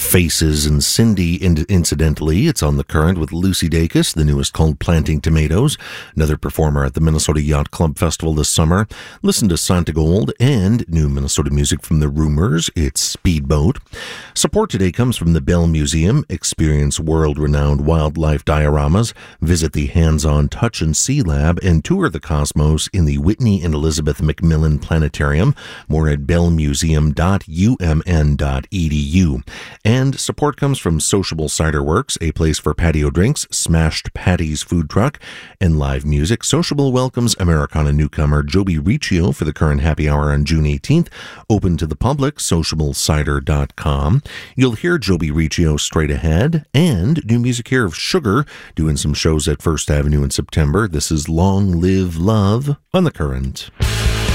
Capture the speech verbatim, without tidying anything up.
Faces and Cindy, in- incidentally. It's on The Current with Lucy Dacus, the newest called Planting Tomatoes, another performer at the Minnesota Yacht Club Festival this summer. Listen to Santigold and new Minnesota music from The Rumors. It's Speedboat. Support today comes from the Bell Museum. Experience world-renowned wildlife dioramas. Visit the Hands-On Touch and See Lab and tour the cosmos in the Whitney and Elizabeth Macmillan Planetarium. More at bell museum dot u m n dot e d u. And support comes from Sociable Cider Works, a place for patio drinks, Smashed Patty's food truck, and live music. Sociable welcomes Americana newcomer Joby Riccio for the Current Happy Hour on June eighteenth. Open to the public, sociable cider dot com. You'll hear Joby Riccio straight ahead, and new music here of Sugar, doing some shows at First Avenue in September. This is Long Live Love on The Current.